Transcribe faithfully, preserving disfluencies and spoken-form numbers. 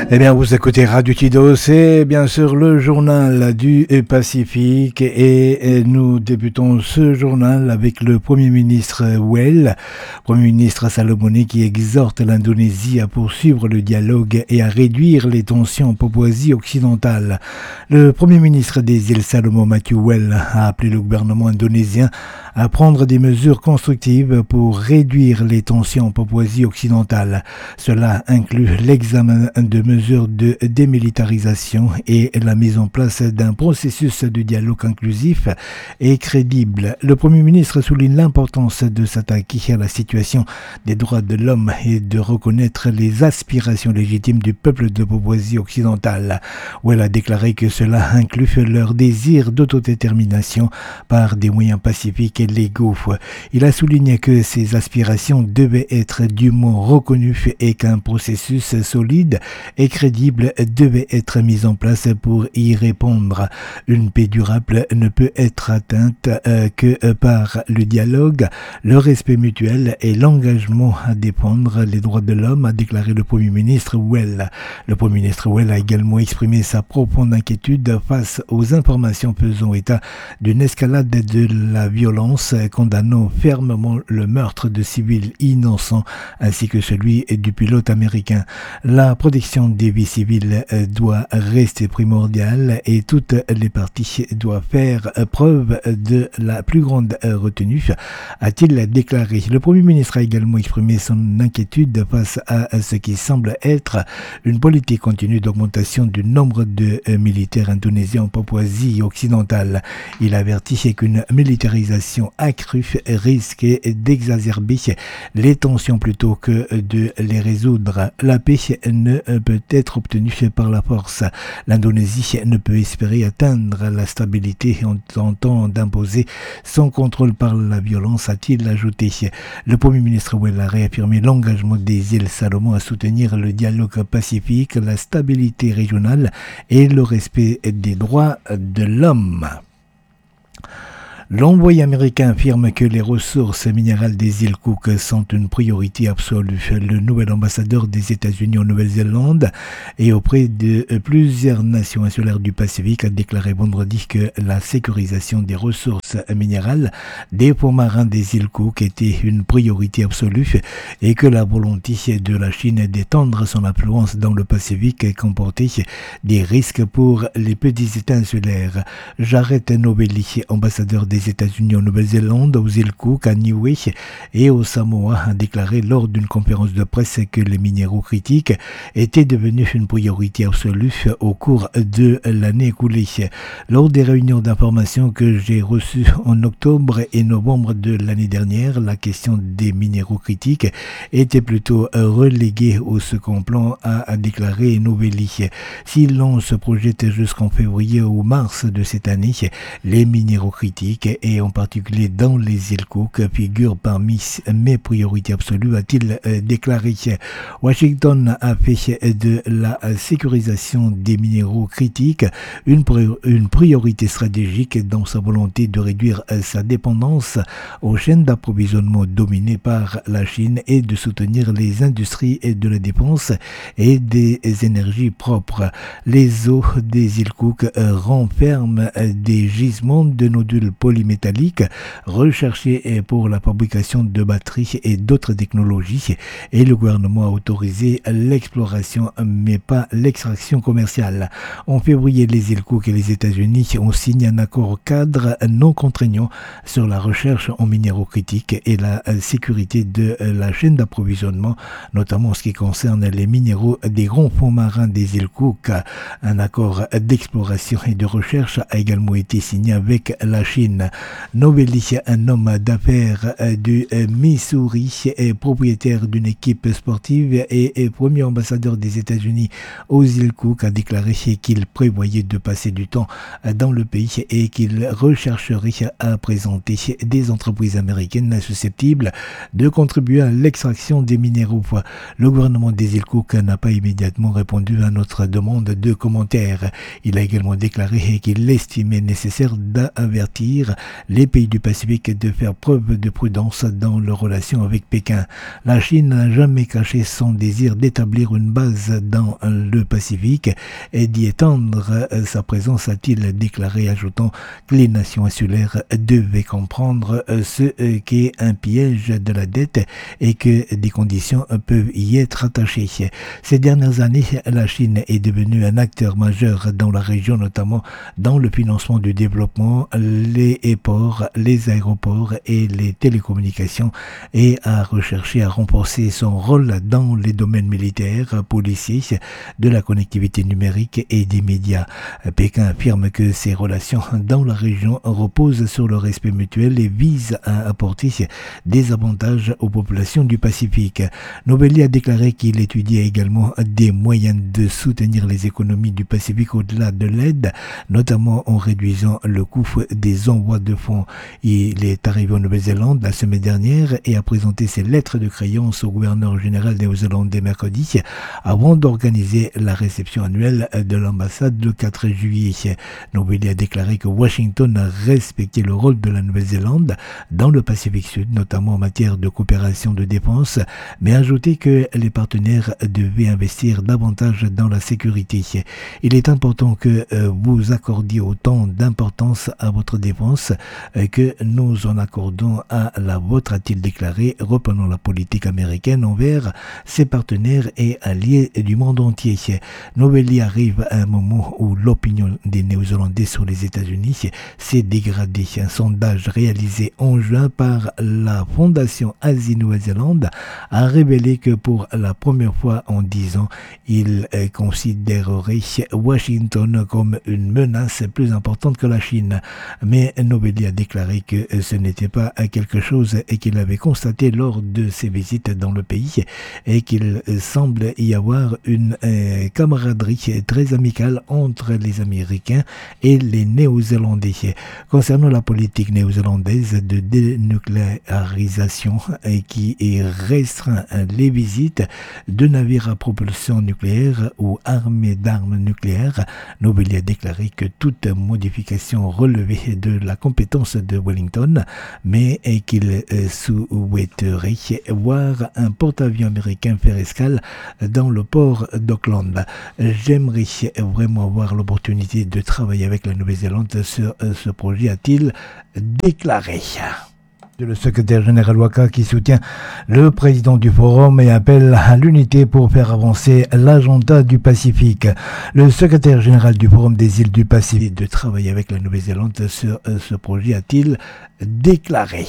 Eh bien, vous écoutez Radio Tido, c'est bien sûr le journal du Pacifique et nous débutons ce journal avec le Premier ministre Well, Premier ministre Salomoni qui exhorte l'Indonésie à poursuivre le dialogue et à réduire les tensions en Papouasie occidentale. Le Premier ministre des îles Salomon, Matthew Well, a appelé le gouvernement indonésien à prendre des mesures constructives pour réduire les tensions en Papouasie occidentale. Cela inclut l'examen de mesures de démilitarisation et la mise en place d'un processus de dialogue inclusif et crédible. Le Premier ministre souligne l'importance de s'attaquer à la situation des droits de l'homme et de reconnaître les aspirations légitimes du peuple de Papouasie occidentale, où elle a déclaré que cela inclut leur désir d'autodétermination par des moyens pacifiques et légaux. Il a souligné que ces aspirations devaient être dûment reconnues et qu'un processus solide et crédible devait être mis en place pour y répondre. Une paix durable ne peut être atteinte euh, que par le dialogue, le respect mutuel et l'engagement à défendre les droits de l'homme, a déclaré le Premier ministre Well. Le Premier ministre Well a également exprimé sa profonde inquiétude face aux informations faisant état d'une escalade de la violence, condamnant fermement le meurtre de civils innocents ainsi que celui du pilote américain. La protection des vies civiles doit rester primordiale et toutes les parties doivent faire preuve de la plus grande retenue, a-t-il déclaré. Le Premier ministre a également exprimé son inquiétude face à ce qui semble être une politique continue d'augmentation du nombre de militaires indonésiens en Papouasie occidentale. Il a averti qu'une militarisation accrue risquait d'exacerber les tensions plutôt que de les résoudre. La paix ne peut être obtenue par la force. L'Indonésie ne peut espérer atteindre la stabilité en tentant d'imposer son contrôle par la violence, a-t-il ajouté. Le Premier ministre Well a réaffirmé l'engagement des îles Salomon à soutenir le dialogue pacifique, la stabilité régionale et le respect des droits de l'homme. L'envoyé américain affirme que les ressources minérales des îles Cook sont une priorité absolue. Le nouvel ambassadeur des États-Unis en Nouvelle-Zélande et auprès de plusieurs nations insulaires du Pacifique a déclaré vendredi que la sécurisation des ressources minérales des fonds marins des îles Cook était une priorité absolue et que la volonté de la Chine d'étendre son influence dans le Pacifique comportait des risques pour les petits États insulaires. Jared Novelli, ambassadeur des États-Unis en Nouvelle-Zélande, aux îles Cook, à Niue et aux Samoa, a déclaré lors d'une conférence de presse que les minéraux critiques étaient devenus une priorité absolue au cours de l'année écoulée. Lors des réunions d'information que j'ai reçues en octobre et novembre de l'année dernière, la question des minéraux critiques était plutôt reléguée au second plan, a déclaré Novelli. Si l'on se projette jusqu'en février ou mars de cette année, les minéraux critiques et en particulier dans les îles Cook figurent parmi mes priorités absolues, a-t-il déclaré. Washington a fait de la sécurisation des minéraux critiques une, une priorité stratégique dans sa volonté de réduire sa dépendance aux chaînes d'approvisionnement dominées par la Chine et de soutenir les industries de la défense et des énergies propres. Les eaux des îles Cook renferment des gisements de nodules polymétalliques recherchés pour la fabrication de batteries et d'autres technologies, et le gouvernement a autorisé l'exploration mais pas l'extraction commerciale. En février, les îles Cook et les États-Unis ont signé un accord cadre non contraignant sur la recherche en minéraux critiques et la sécurité de la chaîne d'approvisionnement, notamment en ce qui concerne les minéraux des grands fonds marins des îles Cook. Un accord d'exploration et de recherche a également été signé avec la Chine. Novelli, un homme d'affaires du Missouri, est propriétaire d'une équipe sportive et est premier ambassadeur des États-Unis aux îles Cook, a déclaré qu'il prévoyait de passer du temps dans le pays et qu'il rechercherait à présenter des entreprises américaines susceptibles de contribuer à l'extraction des minéraux. Le gouvernement des îles Cook n'a pas immédiatement répondu à notre demande de commentaires. Il a également déclaré qu'il estimait nécessaire d'avertir avertir les pays du Pacifique de faire preuve de prudence dans leurs relations avec Pékin. La Chine n'a jamais caché son désir d'établir une base dans le Pacifique et d'y étendre sa présence, a-t-il déclaré, ajoutant que les nations insulaires devaient comprendre ce qu'est un piège de la dette et que des conditions peuvent y être attachées. Ces dernières années, la Chine est devenue un acteur majeur dans la région, notamment dans le financement du développement, les ports, les aéroports et les télécommunications, et a recherché à renforcer son rôle dans les domaines militaires, policiers, de la connectivité numérique et des médias. Pékin affirme que ses relations dans la région reposent sur le respect mutuel et visent à apporter des avantages aux populations du Pacifique. Novelli a déclaré qu'il étudiait également des moyens de soutenir les économies du Pacifique au-delà de l'aide, notamment en réduisant le coût des envois de fonds. Il est arrivé en Nouvelle-Zélande la semaine dernière et a présenté ses lettres de créance au gouverneur général néo-zélandais mercredi avant d'organiser la réception annuelle de l'ambassade le quatre juillet. Novelli a déclaré que Washington a respecté le rôle de la Nouvelle-Zélande dans le Pacifique Sud, notamment en matière de coopération de défense, mais a ajouté que les partenaires devaient investir davantage dans la sécurité. Il est important que vous accordiez autant d'importance à votre défense que nous en accordons à la vôtre, a-t-il déclaré, reprenant la politique américaine envers ses partenaires et alliés du monde entier. Novelli arrive à un moment où l'opinion des Néo-Zélandais sur les États-Unis s'est dégradée. Un sondage réalisé en juin par la Fondation Asie-Nouvelle-Zélande a révélé que pour la première fois en dix ans, il considérerait Washington comme une menace plus importante que la Chine. Mais Novelli a déclaré que ce n'était pas quelque chose qu'il avait constaté lors de ses visites dans le pays et qu'il semble y avoir une euh, camaraderie très amicale entre les Américains et les Néo-Zélandais. Concernant la politique néo-zélandaise de dénucléarisation et qui restreint les visites de navires à propulsion nucléaire ou armés d'armes nucléaires, Novelli a déclaré que toute modification relevait de la compétence de Wellington, mais qu'il souhaiterait voir un porte-avions américain faire escale dans le port d'Auckland. J'aimerais vraiment avoir l'opportunité de travailler avec la Nouvelle-Zélande sur ce projet, a-t-il déclaré. Le secrétaire général Waka qui soutient le président du forum et appelle à l'unité pour faire avancer l'agenda du Pacifique. Le secrétaire général du forum des îles du Pacifique de travailler avec la Nouvelle-Zélande sur ce projet, a-t-il déclaré.